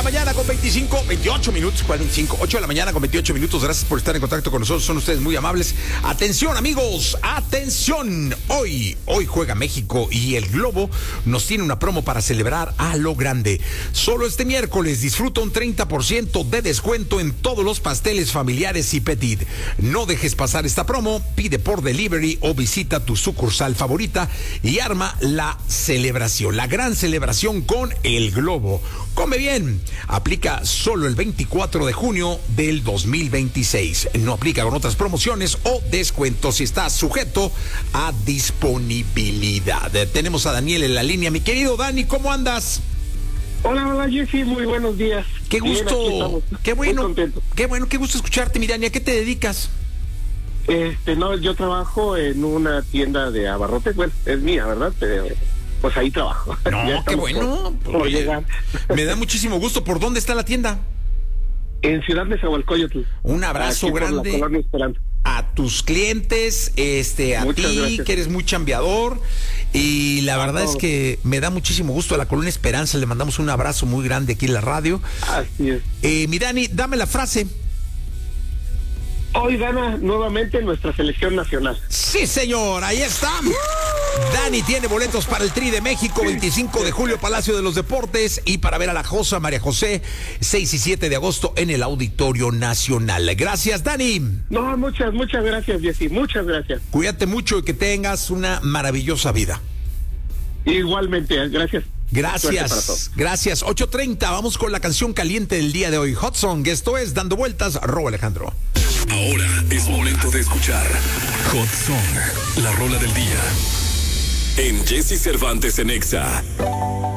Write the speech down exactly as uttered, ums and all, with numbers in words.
mañana con veinticinco, veintiocho minutos, cuarenta y cinco, ocho de la mañana con veintiocho minutos. Gracias por estar en contacto con nosotros, son ustedes muy amables. Atención, amigos, atención. Hoy, hoy juega México y el Globo nos tiene una promo para celebrar a lo grande. Solo este miércoles disfruta un treinta por ciento de descuento en todos los pasteles familiares y petit. No dejes pasar esta promo, pide por delivery o visita tu sucursal favorita y arma la celebración, la gran celebración con el Globo. Come bien, aplica solo el veinticuatro de junio del dos mil veintiséis. No aplica con otras promociones o descuentos y está sujeto a disponibilidad. Tenemos a Daniel en la línea. Mi querido Dani, ¿cómo andas? Hola, hola Jessy, muy buenos días. Qué gusto, Bien, qué bueno, muy contento. qué bueno, qué gusto escucharte, mi Dani. ¿A qué te dedicas? Este, no, yo trabajo en una tienda de abarrotes, bueno, es mía, ¿verdad? Pero pues ahí trabajo. No, qué bueno. Por, por Oye, llegar. Me da muchísimo gusto. ¿Por dónde está la tienda? En Ciudad de Nezahualcóyotl. Un abrazo Aquí por grande la Colonia Esperanza. a tus clientes, este, a Muchas ti, gracias. que eres muy chambeador. Y la verdad es que me da muchísimo gusto. A la Colonia Esperanza le mandamos un abrazo muy grande aquí en la radio. Así es. Eh, mi Dani, dame la frase. Hoy gana nuevamente nuestra selección nacional. Sí, señor, ahí está. Dani tiene boletos para el Tri de México, veinticinco de julio, Palacio de los Deportes, y para ver a la Josa María José, seis y siete de agosto en el Auditorio Nacional. Gracias, Dani. No, muchas, muchas gracias, Jessy, muchas gracias. Cuídate mucho y que tengas una maravillosa vida. Igualmente, gracias. Gracias, gracias. ocho treinta, vamos con la canción caliente del día de hoy. Hot Song, esto es Dando Vueltas, Robo Alejandro. Ahora es momento de escuchar Hot Song, la rola del día. En Jessy Cervantes en Exa.